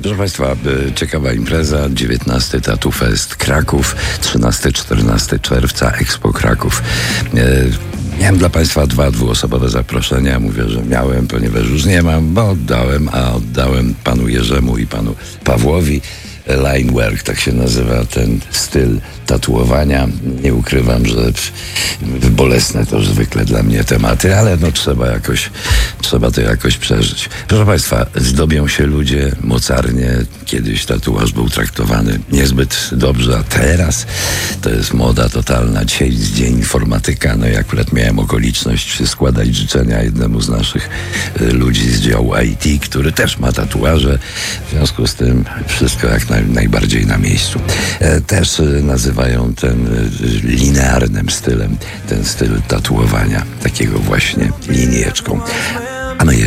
Proszę Państwa, ciekawa impreza, 19 Tattoo Fest Kraków, 13-14 czerwca Expo Kraków. Miałem dla Państwa dwuosobowe zaproszenia. Mówię, że miałem, ponieważ już nie mam, bo oddałem panu Jerzemu i panu Pawłowi. Line work, tak się nazywa ten styl tatuowania. Nie ukrywam, że bolesne to zwykle dla mnie tematy, ale no trzeba to jakoś przeżyć. Proszę Państwa, zdobią się ludzie mocarnie. Kiedyś tatuaż był traktowany niezbyt dobrze, a teraz to jest moda totalna. Dzisiaj jest dzień informatyka, no i akurat miałem okoliczność składać życzenia jednemu z naszych ludzi z działu IT, który też ma tatuaże. W związku z tym wszystko jak najbardziej na miejscu. Też nazywają ten linearnym stylem, ten styl tatuowania, takiego właśnie linieczką. A my